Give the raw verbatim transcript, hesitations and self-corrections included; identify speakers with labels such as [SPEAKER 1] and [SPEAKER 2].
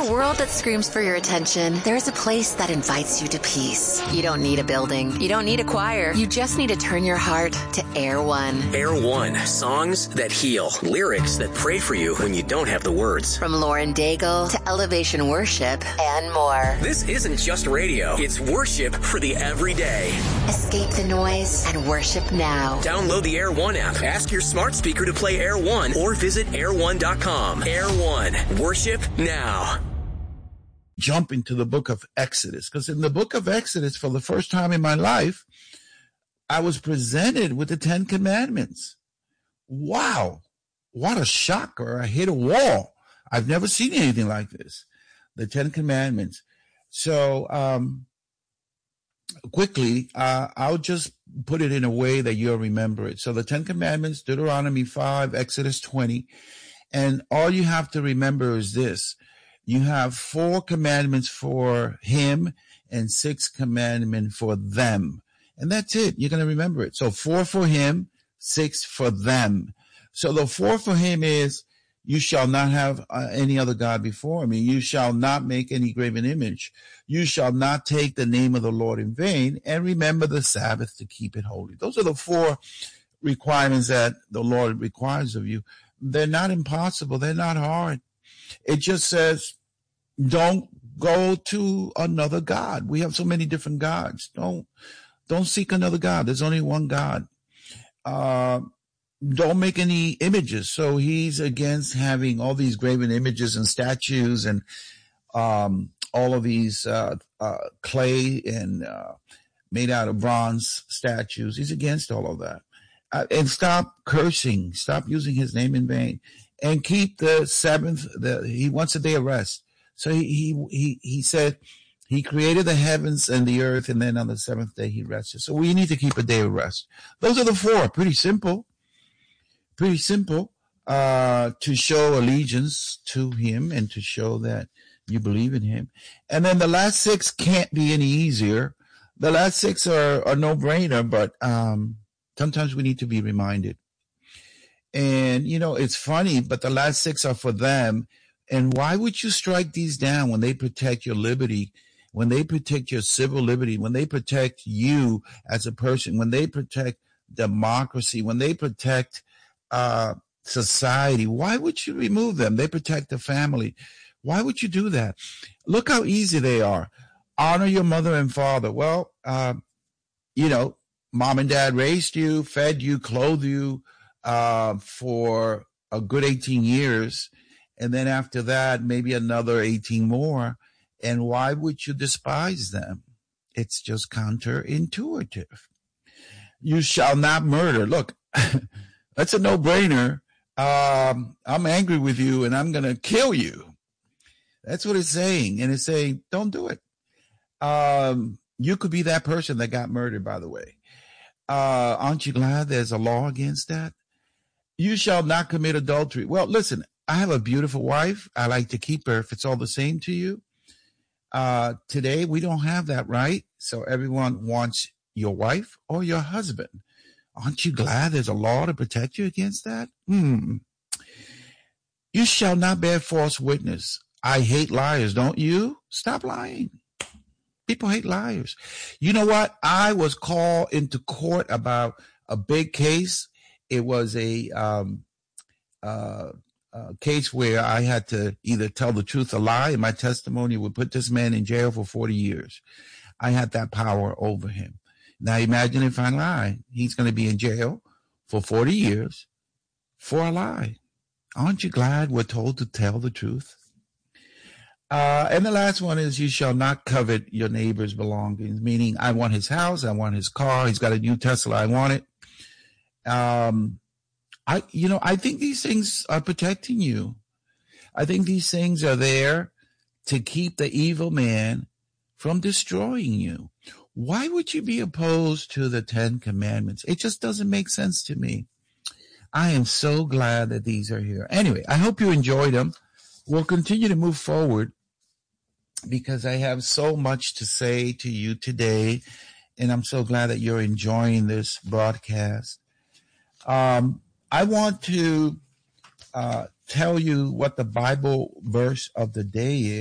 [SPEAKER 1] a world that screams for your attention, there's a place that invites you to peace. You don't need a building. You don't need a choir. You just need to turn your heart to Air One.
[SPEAKER 2] Air One. Songs that heal. Lyrics that pray for you when you don't have the words.
[SPEAKER 1] From Lauren Daigle to Elevation Worship and more.
[SPEAKER 2] This isn't just radio. It's worship for the everyday.
[SPEAKER 1] Escape the noise and worship now.
[SPEAKER 2] Download the Air One app. Ask your smart speaker to play Air One or visit air one dot com. Air One. Worship now.
[SPEAKER 3] Jump into the book of Exodus, because in the book of Exodus, for the first time in my life, I was presented with the Ten Commandments. Wow. What a shocker. I hit a wall. I've never seen anything like this. The Ten Commandments. So, um, quickly, uh, I'll just put it in a way that you'll remember it. So the Ten Commandments, Deuteronomy five, Exodus twenty. And all you have to remember is this. You have four commandments for him and six commandments for them. And that's it. You're going to remember it. So four for him, six for them. So the four for him is, you shall not have uh, any other God before me. You shall not make any graven image. You shall not take the name of the Lord in vain, and remember the Sabbath to keep it holy. Those are the four requirements that the Lord requires of you. They're not impossible. They're not hard. It just says, don't go to another God. We have so many different gods. Don't, don't seek another God. There's only one God. Uh, don't make any images. So he's against having all these graven images and statues and, um, all of these, uh, uh, clay and, uh, made out of bronze statues. He's against all of that. Uh, and stop cursing. Stop using his name in vain. And keep the seventh. The, he wants a day of rest. So he, he, he, he said he created the heavens and the earth, and then on the seventh day he rested. So we need to keep a day of rest. Those are the four. Pretty simple. Pretty simple, uh, to show allegiance to him and to show that you believe in him. And then the last six can't be any easier. The last six are a no-brainer, but, um, sometimes we need to be reminded. And, you know, it's funny, but the last six are for them. And why would you strike these down when they protect your liberty, when they protect your civil liberty, when they protect you as a person, when they protect democracy, when they protect uh society? Why would you remove them? They protect the family. Why would you do that? Look how easy they are. Honor your mother and father. Well, uh, you know, mom and dad raised you, fed you, clothed you, uh, for a good eighteen years. And then after that, maybe another eighteen more. And why would you despise them? It's just counterintuitive. You shall not murder. Look, that's a no-brainer. Um, I'm angry with you and I'm going to kill you. That's what it's saying. And it's saying, don't do it. Um, you could be that person that got murdered, by the way. Uh, aren't you glad there's a law against that? You shall not commit adultery. Well, listen, I have a beautiful wife. I like to keep her if it's all the same to you. Uh, today we don't have that, right? So everyone wants your wife or your husband. Aren't you glad there's a law to protect you against that? Hmm. You shall not bear false witness. I hate liars, don't you? Stop lying. People hate liars. You know what? I was called into court about a big case. It was a, um, uh, a case where I had to either tell the truth or lie, and my testimony would put this man in jail for forty years. I had that power over him. Now imagine if I lie, he's going to be in jail for forty years for a lie. Aren't you glad we're told to tell the truth? Uh, and the last one is, you shall not covet your neighbor's belongings, meaning I want his house, I want his car, he's got a new Tesla, I want it. Um, I, you know, I think these things are protecting you. I think these things are there to keep the evil man from destroying you. Why would you be opposed to the Ten Commandments? It just doesn't make sense to me. I am so glad that these are here. Anyway, I hope you enjoyed them. We'll continue to move forward because I have so much to say to you today, and I'm so glad that you're enjoying this broadcast. Um, I want to uh, tell you what the Bible verse of the day is.